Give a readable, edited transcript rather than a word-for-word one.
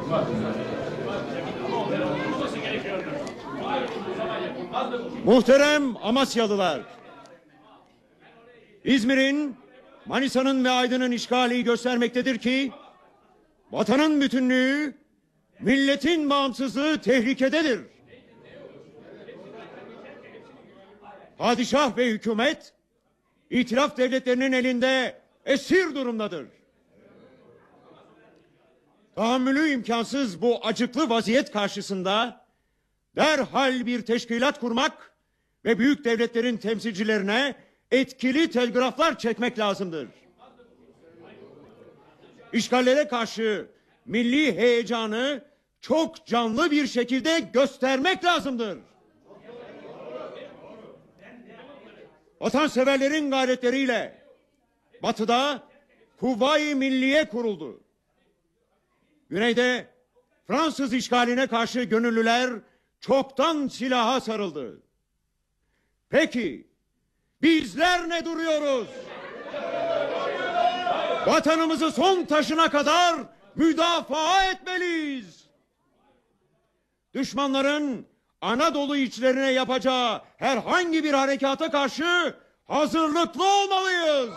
Muhterem Amasyalılar, İzmir'in, Manisa'nın ve Aydın'ın işgali göstermektedir ki vatanın bütünlüğü, milletin bağımsızlığı tehlikededir. Padişah ve hükümet İtilaf devletlerinin elinde esir durumdadır. Tahammülü imkansız bu acıklı vaziyet karşısında derhal bir teşkilat kurmak ve büyük devletlerin temsilcilerine etkili telgraflar çekmek lazımdır. İşgallere karşı milli heyecanı çok canlı bir şekilde göstermek lazımdır. Vatanseverlerin gayretleriyle Batı'da Kuvayi Milliye kuruldu. Güneyde Fransız işgaline karşı gönüllüler çoktan silaha sarıldı. Peki bizler ne duruyoruz? Vatanımızı son taşına kadar müdafaa etmeliyiz. Düşmanların Anadolu içlerine yapacağı herhangi bir harekata karşı hazırlıklı olmalıyız.